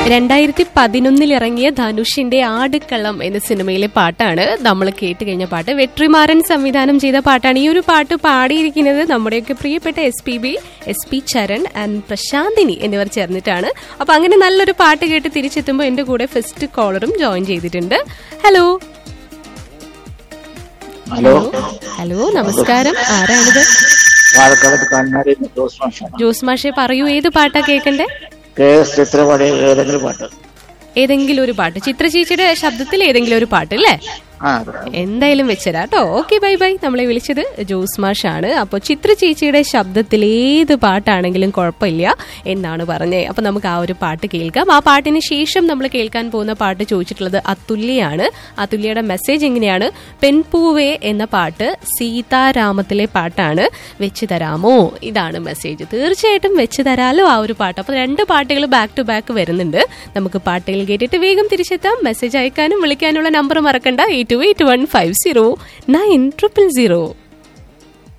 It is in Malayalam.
2011 ഇറങ്ങിയ ധനുഷിന്റെ ആടുക്കളം എന്ന സിനിമയിലെ പാട്ടാണ് നമ്മൾ കേട്ട് കഴിഞ്ഞ പാട്ട്. വെട്രിമാരൻ സംവിധാനം ചെയ്ത പാട്ടാണ്. ഈ ഒരു പാട്ട് പാടിയിരിക്കുന്നത് നമ്മുടെയൊക്കെ പ്രിയപ്പെട്ട SP ചരൺ ആൻഡ് പ്രശാന്തിനി എന്നിവർ ചേർന്നിട്ടാണ്. അപ്പൊ അങ്ങനെ നല്ലൊരു പാട്ട് കേട്ട് തിരിച്ചെത്തുമ്പോൾ എന്റെ കൂടെ ഫസ്റ്റ് കോളറും ജോയിൻ ചെയ്തിട്ടുണ്ട്. ഹലോ ഹലോ ഹലോ നമസ്കാരം. ആരാണിത്? ജോസ് മാഷെ പറയൂ, ഏത് പാട്ടാ കേൾക്കണ്ടേ? ഏതെങ്കിലും ഒരു പാട്ട്, ചിത്ര ചേച്ചിയുടെ ശബ്ദത്തിൽ ഏതെങ്കിലും ഒരു പാട്ട് അല്ലേ? എന്തായാലും വെച്ചരാ കേട്ടോ. Okay, bye bye. നമ്മളെ വിളിച്ചത് ജോസ് മാഷാണ്. അപ്പോൾ ചിത്ര ചേച്ചിയുടെ ശബ്ദത്തിൽ ഏത് പാട്ടാണെങ്കിലും കുഴപ്പമില്ല എന്നാണ് പറഞ്ഞത്. അപ്പൊ നമുക്ക് ആ ഒരു പാട്ട് കേൾക്കാം. ആ പാട്ടിന് ശേഷം നമ്മൾ കേൾക്കാൻ പോകുന്ന പാട്ട് ചോദിച്ചിട്ടുള്ളത് അതുല്യാണ്. അതുല്യയുടെ മെസ്സേജ് എങ്ങനെയാണ്? പെൺപൂവേ എന്ന പാട്ട് സീതാരാമത്തിലെ പാട്ടാണ്, വെച്ച് തരാമോ? ഇതാണ് മെസ്സേജ്. തീർച്ചയായിട്ടും വെച്ച് തരാലോ ആ ഒരു പാട്ട്. അപ്പൊ 2 പാട്ടുകൾ ബാക്ക് ടു ബാക്ക് വരുന്നുണ്ട്. നമുക്ക് പാട്ടുകൾ കേട്ടിട്ട് വേഗം തിരിച്ചെത്താം. മെസ്സേജ് അയക്കാനും വിളിക്കാനുള്ള നമ്പർ മറക്കണ്ട, 8281509000.